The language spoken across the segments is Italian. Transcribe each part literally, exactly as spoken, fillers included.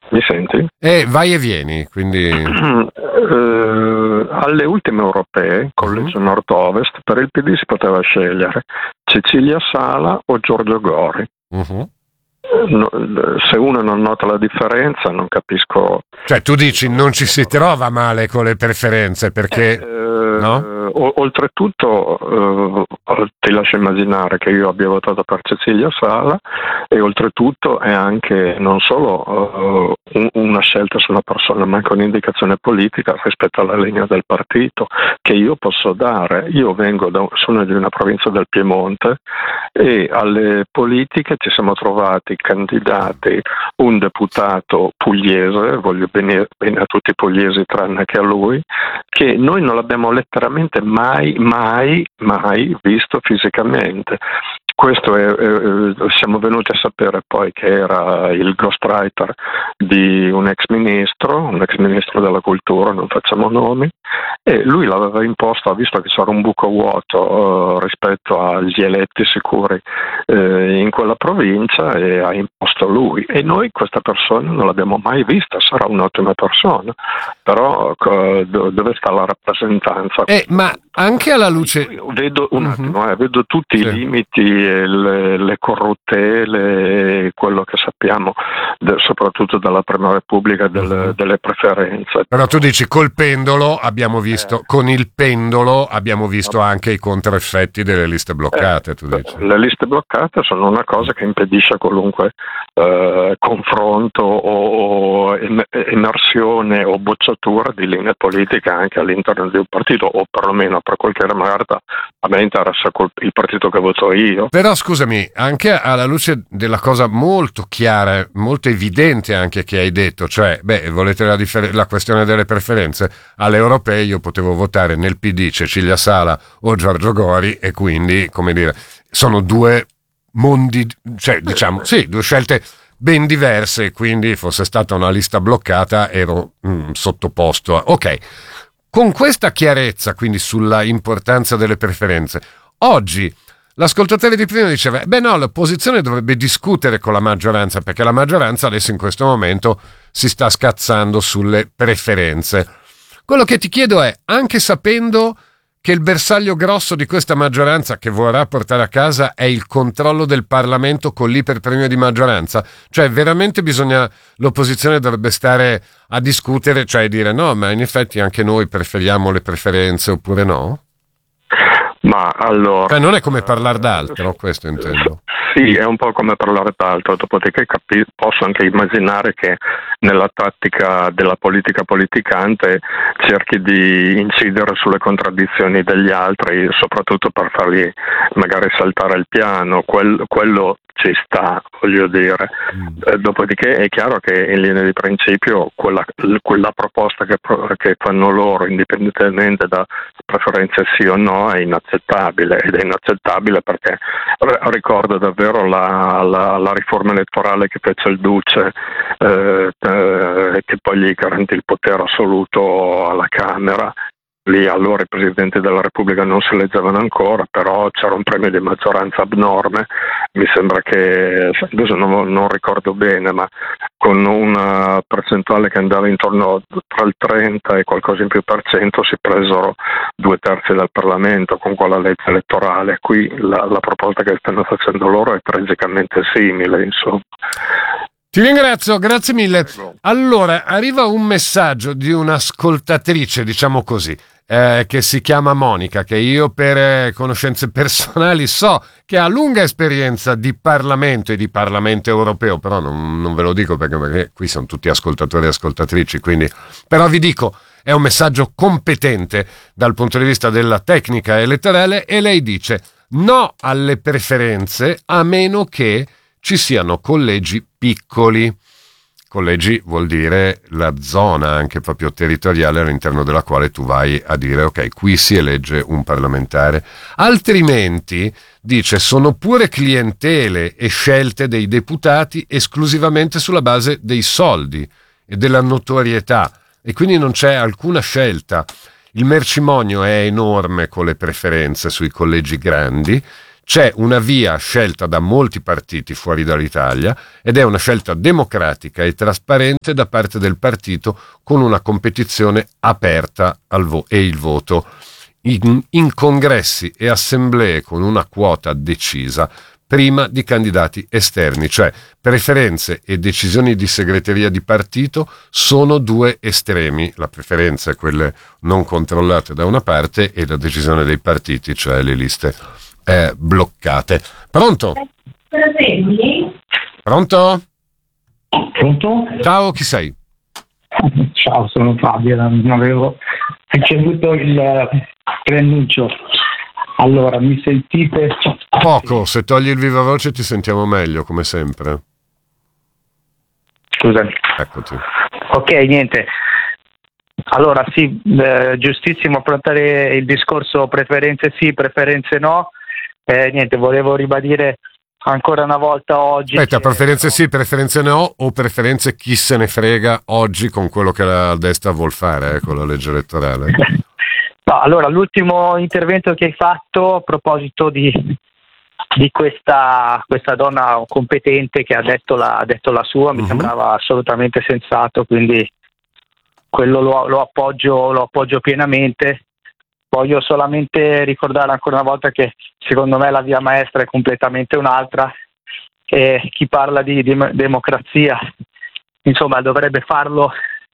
Mi senti? E vai e vieni, quindi... Uh, alle ultime europee, collegio uh-huh. nord-ovest, per il P D si poteva scegliere Cecilia Sala o Giorgio Gori. Uh-huh. No, se uno non nota la differenza non capisco. Cioè tu dici non ci si trova male con le preferenze perché eh, no? O, oltretutto eh, ti lascio immaginare che io abbia votato per Cecilia Sala e oltretutto è anche non solo uh, un, una scelta sulla persona ma anche un'indicazione politica rispetto alla linea del partito che io posso dare. Io vengo da, sono di una provincia del Piemonte e alle politiche ci siamo trovati candidati un deputato pugliese, voglio bene, bene a tutti i pugliesi tranne che a lui, che noi non l'abbiamo letteralmente mai, mai, mai visto fisicamente. Questo è, eh, siamo venuti a sapere poi che era il ghostwriter di un ex ministro, un ex ministro della cultura, non facciamo nomi, e lui l'aveva imposto, ha visto che c'era un buco vuoto eh, rispetto agli eletti sicuri eh, in quella provincia e ha imposto lui. E noi questa persona non l'abbiamo mai vista, sarà un'ottima persona, però co- dove sta la rappresentanza? Eh, ma anche alla luce... Io vedo un uh-huh. attimo, eh, vedo tutti sì. i limiti, le, le corruttele, quello che sappiamo de, soprattutto dalla Prima Repubblica del, uh-huh. delle preferenze. Però tu dici col pendolo abbiamo visto, eh. con il pendolo abbiamo visto anche i controeffetti delle liste bloccate. Eh, tu dici. Le liste bloccate sono una cosa che impedisce qualunque eh, confronto o, o emersione o bocciatura di linee politiche anche all'interno di un partito, o perlomeno per quel che riguarda a me interessa il partito che voto io. Però scusami, anche alla luce della cosa molto chiara, molto evidente anche che hai detto, cioè, beh, volete la, differ- la questione delle preferenze, alle europee io potevo votare nel P D Cecilia Sala o Giorgio Gori e quindi, come dire, sono due mondi, cioè diciamo, sì, due scelte ben diverse, quindi fosse stata una lista bloccata ero mm, sottoposto a... Ok, con questa chiarezza quindi sulla importanza delle preferenze, oggi l'ascoltatore di prima diceva, beh no, l'opposizione dovrebbe discutere con la maggioranza perché la maggioranza adesso in questo momento si sta scazzando sulle preferenze. Quello che ti chiedo è, anche sapendo che il bersaglio grosso di questa maggioranza che vorrà portare a casa è il controllo del Parlamento con l'iperpremio di maggioranza, cioè veramente bisogna, l'opposizione dovrebbe stare a discutere, cioè dire no, ma in effetti anche noi preferiamo le preferenze oppure no? Ma allora... Cioè non è come parlare d'altro, questo intendo. Sì, è un po' come parlare d'altro, dopodiché capi- posso anche immaginare che nella tattica della politica politicante cerchi di incidere sulle contraddizioni degli altri, soprattutto per fargli magari saltare il piano, Quel- quello ci sta, voglio dire. Mm. Eh, dopodiché è chiaro che in linea di principio quella, quella proposta che, pro- che fanno loro, indipendentemente da preferenze sì o no, è inaccettabile, ed è inaccettabile perché r- ricordo davvero la, la, la riforma elettorale che fece il Duce, eh, eh, che poi gli garantì il potere assoluto alla Camera. Lì allora i presidenti della Repubblica non si eleggevano ancora, però c'era un premio di maggioranza abnorme, mi sembra che, adesso non, non ricordo bene, ma con una percentuale che andava intorno tra il trenta e qualcosa in più per cento si presero due terzi del Parlamento con quella legge elettorale. Qui la, la proposta che stanno facendo loro è tragicamente simile, insomma. Ti ringrazio, grazie mille. Allora, arriva un messaggio di un'ascoltatrice, diciamo così, eh, che si chiama Monica, che io per eh, conoscenze personali so che ha lunga esperienza di Parlamento e di Parlamento europeo, però non, non ve lo dico perché, perché qui sono tutti ascoltatori e ascoltatrici, quindi però vi dico, è un messaggio competente dal punto di vista della tecnica elettorale e lei dice no alle preferenze a meno che ci siano collegi piccoli. Collegi vuol dire la zona anche proprio territoriale all'interno della quale tu vai a dire ok, qui si elegge un parlamentare. Altrimenti, dice, sono pure clientele e scelte dei deputati esclusivamente sulla base dei soldi e della notorietà e quindi non c'è alcuna scelta. Il mercimonio è enorme con le preferenze sui collegi grandi. c'è una via scelta da molti partiti fuori dall'Italia ed è una scelta democratica e trasparente da parte del partito, con una competizione aperta al vo- e il voto in, in congressi e assemblee con una quota decisa prima di candidati esterni, cioè preferenze e decisioni di segreteria di partito sono due estremi. La preferenza è quelle non controllate da una parte e la decisione dei partiti, cioè le liste eh, bloccate. Pronto? Pronto? Pronto? Ciao, chi sei? Ciao, sono Fabio, non avevo ricevuto il preannuncio. Allora, mi sentite? Poco, se togli il viva voce ti sentiamo meglio, come sempre. Scusami. Eccoti. Ok, niente. Allora, sì, eh, giustissimo affrontare il discorso preferenze sì, preferenze no. Eh, niente, volevo ribadire ancora una volta oggi... Aspetta, che... preferenze sì, preferenze no, o preferenze chi se ne frega oggi con quello che la destra vuol fare, eh, con la legge elettorale? No, allora, l'ultimo intervento che hai fatto a proposito di, di questa, questa donna competente che ha detto la, ha detto la sua, mi uh-huh. sembrava assolutamente sensato, quindi quello lo, lo, appoggio, lo appoggio pienamente. Voglio solamente ricordare ancora una volta che secondo me la via maestra è completamente un'altra, e chi parla di, di democrazia, insomma, dovrebbe farlo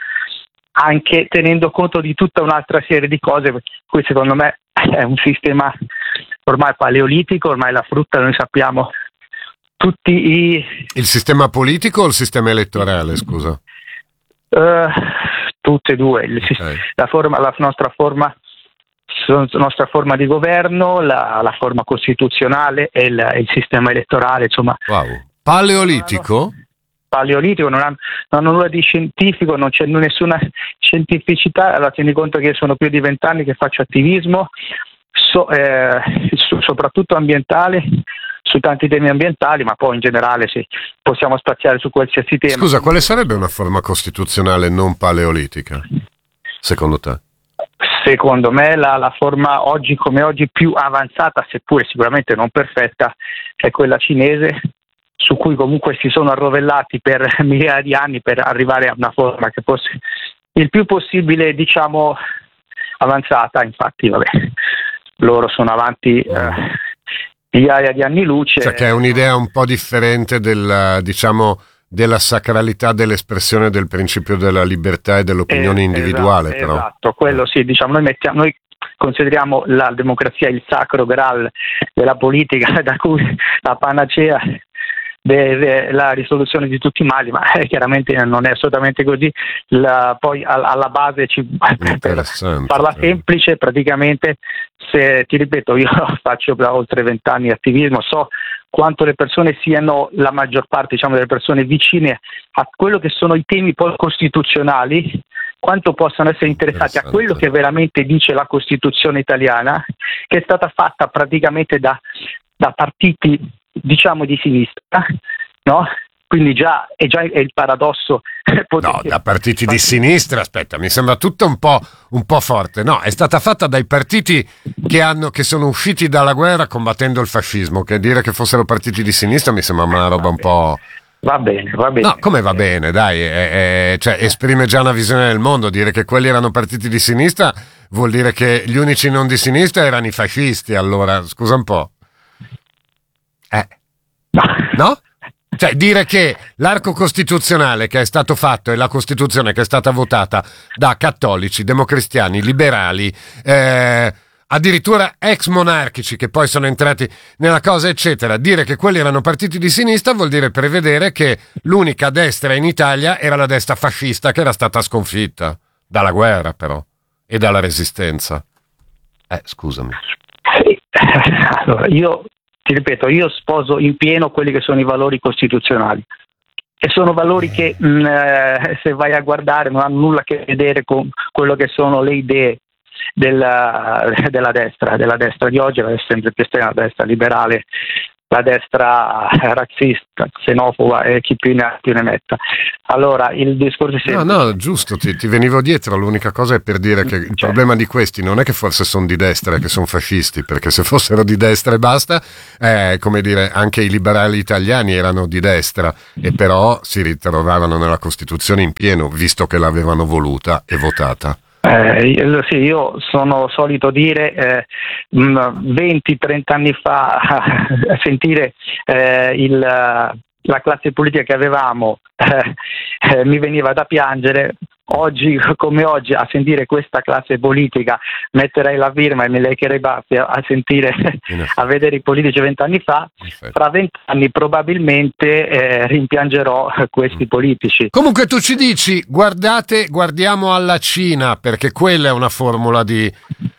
anche tenendo conto di tutta un'altra serie di cose, per cui secondo me è un sistema ormai paleolitico, ormai la frutta noi sappiamo tutti i... Il sistema politico o il sistema elettorale, scusa? Uh, tutte e due, il, okay. la, forma, la nostra forma la nostra forma di governo, la, la forma costituzionale e il, il sistema elettorale, insomma. Wow. Paleolitico? Paleolitico, non, ha, non hanno nulla di scientifico, non c'è nessuna scientificità. Allora, tieni conto che io sono più di vent'anni che faccio attivismo, so, eh, so, soprattutto ambientale, su tanti temi ambientali, ma poi in generale sì, possiamo spaziare su qualsiasi tema. Scusa, quale sarebbe una forma costituzionale non paleolitica, secondo te? Secondo me la, la forma oggi come oggi più avanzata, seppure sicuramente non perfetta, è quella cinese, su cui comunque si sono arrovellati per migliaia di anni per arrivare a una forma che fosse il più possibile, diciamo, avanzata. Infatti, vabbè, loro sono avanti eh, migliaia di anni luce. Cioè che è un'idea un po' differente del, diciamo, della sacralità dell'espressione del principio della libertà e dell'opinione eh, individuale. Esatto, però. Esatto, quello sì, diciamo, noi mettiamo... Noi consideriamo la democrazia il sacro graal della politica, da cui la panacea la risoluzione di tutti i mali, ma eh, chiaramente non è assolutamente così. La, poi a, alla base ci, per farla semplice, praticamente, se ti ripeto, io faccio da oltre vent'anni attivismo, so quanto le persone siano, la maggior parte, diciamo, delle persone vicine a quello che sono i temi poi costituzionali, quanto possano essere interessati a quello che veramente dice la Costituzione italiana, che è stata fatta praticamente da, da partiti, diciamo, di sinistra, no? Quindi già è già è il paradosso. No, da partiti di sinistra, aspetta, mi sembra tutto un po', un po' forte. No, è stata fatta dai partiti che hanno che sono usciti dalla guerra combattendo il fascismo, che dire che fossero partiti di sinistra mi sembra una roba un po'... Va bene, va bene. No, come va bene, dai, è, è, cioè, esprime già una visione del mondo. Dire che quelli erano partiti di sinistra vuol dire che gli unici non di sinistra erano i fascisti, allora, scusa un po'. Eh. No? Cioè, dire che l'arco costituzionale che è stato fatto e la Costituzione che è stata votata da cattolici, democristiani, liberali, eh, addirittura ex monarchici che poi sono entrati nella cosa, eccetera, dire che quelli erano partiti di sinistra vuol dire prevedere che l'unica destra in Italia era la destra fascista, che era stata sconfitta dalla guerra, però, e dalla resistenza. Eh, scusami. Sì. Allora, io ti ripeto, io sposo in pieno quelli che sono i valori costituzionali, e sono valori che mh, eh, se vai a guardare non hanno nulla a che vedere con quello che sono le idee della, della destra, della destra di oggi, la destra sempre più estrema, la destra liberale la destra razzista, xenofoba e chi più ne ha più ne metta. Allora il discorso è sempre... No, no, giusto, ti, ti venivo dietro, l'unica cosa è per dire che il cioè. problema di questi non è che forse sono di destra e che sono fascisti, perché se fossero di destra e basta, eh, come dire, anche i liberali italiani erano di destra e però si ritrovavano nella Costituzione in pieno, visto che l'avevano voluta e votata. Eh, sì, io sono solito dire eh, venti trenta anni fa a sentire eh, il, la classe politica che avevamo eh, eh, mi veniva da piangere. Oggi come oggi a sentire questa classe politica metterei la firma e mi leccherei baffia a sentire a vedere i politici vent'anni fa. Fra vent'anni probabilmente eh, rimpiangerò questi politici. Comunque tu ci dici guardate, guardiamo alla Cina, perché quella è una formula di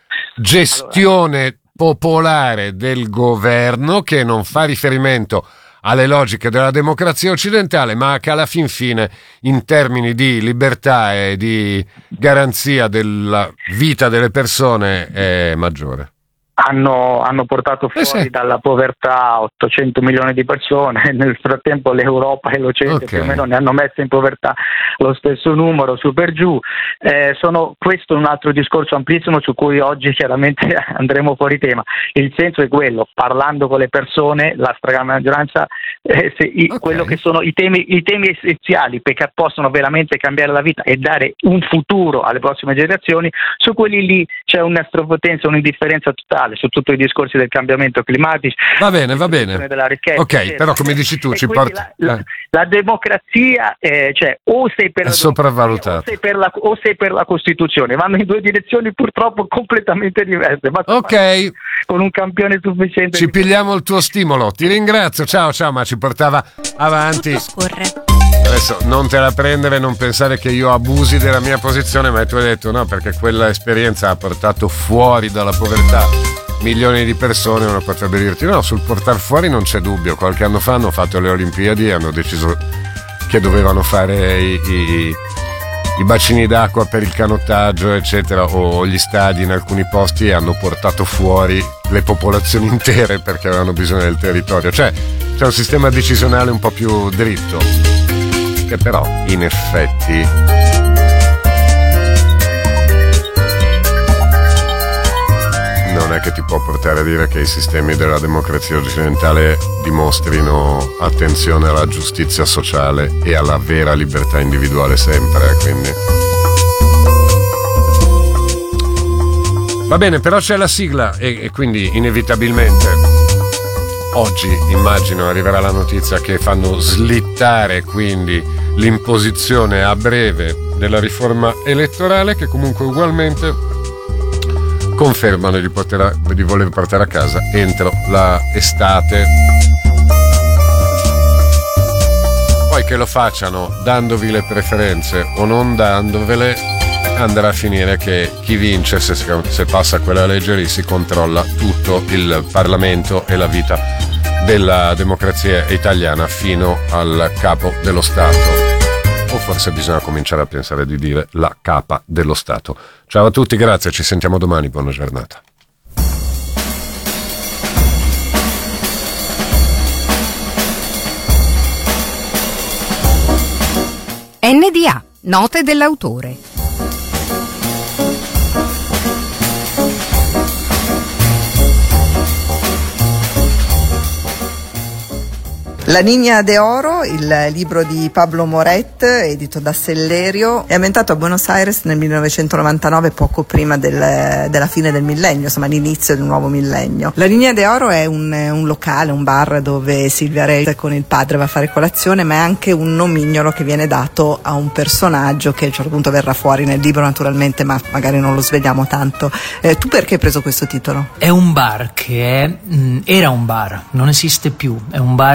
gestione allora. popolare del governo che non fa riferimento alle logiche della democrazia occidentale, ma che alla fin fine in termini di libertà e di garanzia della vita delle persone è maggiore. Hanno, hanno portato fuori eh sì. dalla povertà ottocento milioni di persone, nel frattempo l'Europa e l'Occidente okay. più o meno ne hanno messe in povertà lo stesso numero, su per giù. Eh, sono, questo è un altro discorso amplissimo su cui oggi chiaramente andremo fuori tema. Il senso è quello, parlando con le persone, la stragrande maggioranza, eh, se, i, okay. quello che sono i temi, i temi essenziali perché possono veramente cambiare la vita e dare un futuro alle prossime generazioni, su quelli lì c'è una strapotenza, un'indifferenza totale. Su tutti i discorsi del cambiamento climatico. Va bene, va bene. Della ricchezza, ok, eccetera. Però come dici tu, e ci porta. La, la, la democrazia, eh, cioè, o sei per la sopravvalutata, o sei per la, o sei per la Costituzione. Vanno in due direzioni purtroppo completamente diverse. Ma ok. Con un campione sufficiente. Ci pigliamo il tuo stimolo. Ti ringrazio. Ciao, ciao, ma ci portava avanti. Adesso non te la prendere, non pensare che io abusi della mia posizione, ma tu hai detto no, perché quella esperienza ha portato fuori dalla povertà milioni di persone. Uno potrebbe dirti no, sul portar fuori non c'è dubbio. Qualche anno fa hanno fatto le Olimpiadi e hanno deciso che dovevano fare i, i, i bacini d'acqua per il canottaggio eccetera, o gli stadi in alcuni posti, e hanno portato fuori le popolazioni intere perché avevano bisogno del territorio. Cioè c'è un sistema decisionale un po' più dritto, che però in effetti non è che ti può portare a dire che i sistemi della democrazia occidentale dimostrino attenzione alla giustizia sociale e alla vera libertà individuale sempre, quindi va bene. Però c'è la sigla e, e quindi inevitabilmente oggi immagino arriverà la notizia che fanno slittare quindi l'imposizione a breve della riforma elettorale, che comunque ugualmente confermano di, poter, di voler portare a casa entro la estate. Poi che lo facciano dandovi le preferenze o non dandovele, andrà a finire che chi vince, se, se passa quella legge lì, si controlla tutto il Parlamento e la vita della democrazia italiana fino al capo dello Stato. O forse bisogna cominciare a pensare di dire la capa dello Stato. Ciao a tutti, grazie, ci sentiamo domani, buona giornata. N D A, note dell'autore. La Niña de Oro, il libro di Pablo Moret, edito da Sellerio, è ambientato a Buenos Aires nel millenovecentonovantanove, poco prima del, della fine del millennio, insomma l'inizio del nuovo millennio. La Niña de Oro è un, un locale, un bar dove Silvia Rey con il padre va a fare colazione, ma è anche un nomignolo che viene dato a un personaggio che a un certo punto verrà fuori nel libro naturalmente, ma magari non lo svegliamo tanto. Eh, tu perché hai preso questo titolo? È un bar che è, mh, era un bar, non esiste più, è un bar che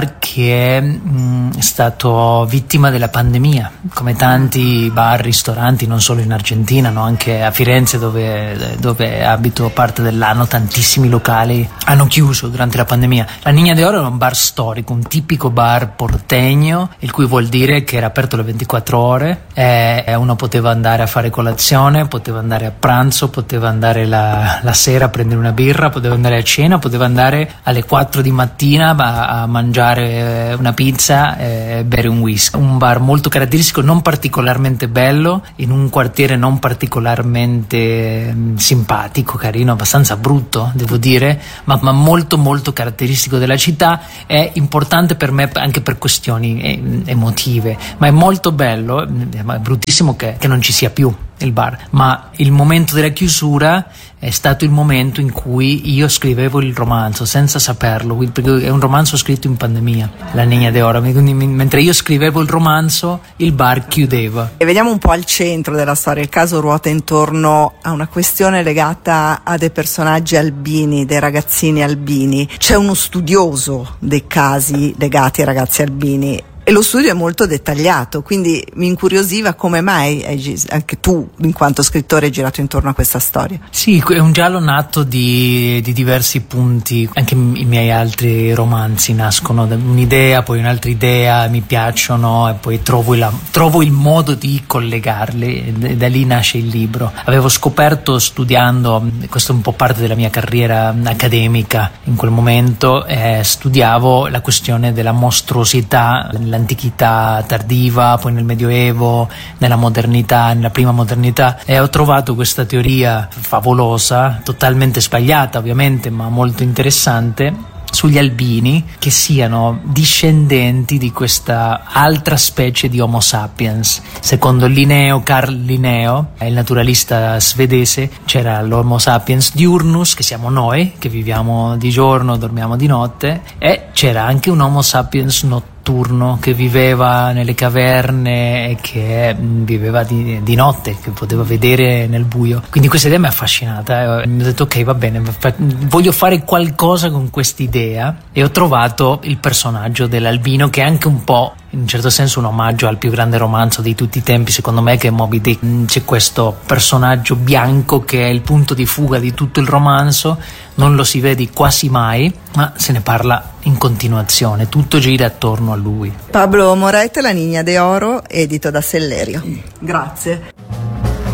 che mh, è stato vittima della pandemia, come tanti bar, ristoranti, non solo in Argentina, no? Anche a Firenze, dove, dove abito parte dell'anno, tantissimi locali hanno chiuso durante la pandemia. La Niña de Oro era un bar storico, un tipico bar portegno, il cui vuol dire che era aperto le ventiquattro ore, e uno poteva andare a fare colazione, poteva andare a pranzo, poteva andare la, la sera a prendere una birra, poteva andare a cena, poteva andare alle quattro di mattina a, a mangiare una pizza e bere un whisky. Un bar molto caratteristico, non particolarmente bello, in un quartiere non particolarmente mh, simpatico, carino, abbastanza brutto devo dire, ma, ma molto molto caratteristico della città. È importante per me anche per questioni eh, emotive, ma è molto bello, è bruttissimo che, che non ci sia più il bar, ma il momento della chiusura è stato il momento in cui io scrivevo il romanzo senza saperlo, perché è un romanzo scritto in pandemia, La Niña de Oro, quindi mentre io scrivevo il romanzo il bar chiudeva. E veniamo un po' al centro della storia. Il caso ruota intorno a una questione legata a dei personaggi albini, dei ragazzini albini. C'è uno studioso dei casi legati ai ragazzi albini e lo studio è molto dettagliato, quindi mi incuriosiva come mai anche tu, in quanto scrittore, hai girato intorno a questa storia. Sì, è un giallo nato di, di diversi punti. Anche i miei altri romanzi nascono da un'idea, poi un'altra idea, mi piacciono e poi trovo il, trovo il modo di collegarli, e da lì nasce il libro. Avevo scoperto studiando, questo è un po' parte della mia carriera accademica in quel momento, eh, studiavo la questione della mostruosità nell'antichità tardiva, poi nel Medioevo, nella modernità, nella prima modernità, e ho trovato questa teoria favolosa, totalmente sbagliata ovviamente, ma molto interessante, sugli albini che siano discendenti di questa altra specie di Homo sapiens. Secondo Linneo, Carl Linneo, il naturalista svedese, c'era l'Homo sapiens diurnus, che siamo noi, che viviamo di giorno, dormiamo di notte, e c'era anche un Homo sapiens notturno che viveva nelle caverne e che viveva di, di notte, che poteva vedere nel buio. Quindi questa idea mi ha affascinata e mi ho detto ok, va bene, voglio fare qualcosa con quest'idea, e ho trovato il personaggio dell'albino, che è anche un po' in un certo senso un omaggio al più grande romanzo di tutti i tempi, secondo me, che è Moby Dick. C'è questo personaggio bianco che è il punto di fuga di tutto il romanzo, non lo si vede quasi mai, ma se ne parla in continuazione, tutto gira attorno a lui. Pablo Moret, La Niña de Oro, edito da Sellerio. Grazie.